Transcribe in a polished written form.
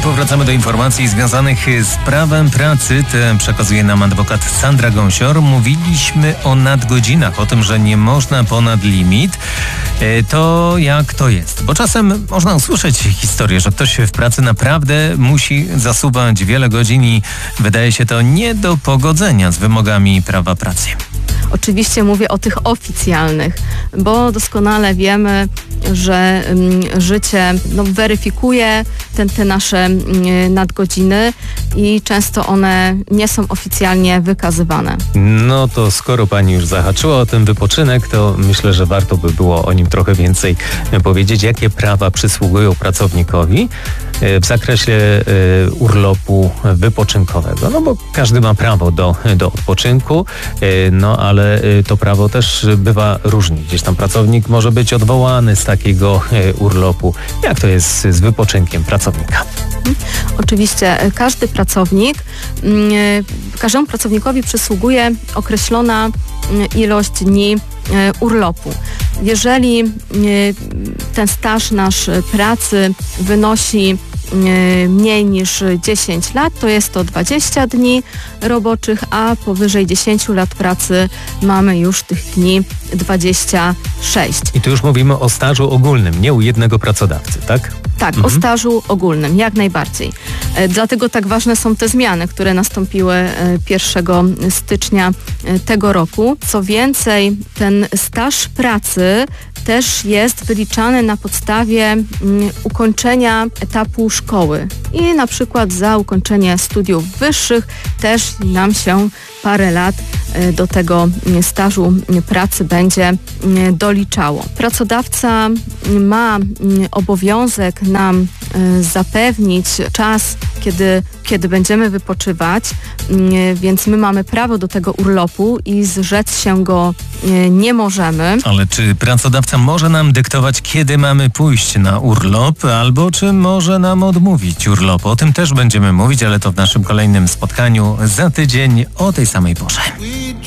Powracamy do informacji związanych z prawem pracy. Te przekazuje nam adwokat Sandra Gąsior. Mówiliśmy o nadgodzinach, o tym, że nie można ponad limit. To jak to jest? Bo czasem można usłyszeć historię, że ktoś w pracy naprawdę musi zasuwać wiele godzin i wydaje się to nie do pogodzenia z wymogami prawa pracy. Oczywiście mówię o tych oficjalnych, bo doskonale wiemy, że życie weryfikuje te nasze nadgodziny i często one nie są oficjalnie wykazywane. No to skoro pani już zahaczyła o ten wypoczynek, to myślę, że warto by było o nim trochę więcej powiedzieć. Jakie prawa przysługują pracownikowi w zakresie urlopu wypoczynkowego? No bo każdy ma prawo do odpoczynku, no ale to prawo też bywa różnie. Gdzieś tam pracownik może być odwołany z takiego urlopu. Jak to jest z wypoczynkiem pracownika? Oczywiście każdemu pracownikowi przysługuje określona ilość dni urlopu. Jeżeli ten staż nasz pracy wynosi mniej niż 10 lat, to jest to 20 dni roboczych, a powyżej 10 lat pracy mamy już tych dni 26. I tu już mówimy o stażu ogólnym, nie u jednego pracodawcy, tak? Tak, o stażu ogólnym, jak najbardziej. Dlatego tak ważne są te zmiany, które nastąpiły 1 stycznia tego roku. Co więcej, ten staż pracy też jest wyliczany na podstawie ukończenia etapu szkoły. I na przykład za ukończenie studiów wyższych też nam się parę lat do tego stażu pracy będzie doliczało. Pracodawca ma obowiązek nam zapewnić czas, kiedy będziemy wypoczywać, więc my mamy prawo do tego urlopu i zrzec się go nie możemy. Ale czy pracodawca może nam dyktować, kiedy mamy pójść na urlop, albo czy może nam odmówić urlopu? O tym też będziemy mówić, ale to w naszym kolejnym spotkaniu za tydzień o tej samej porze.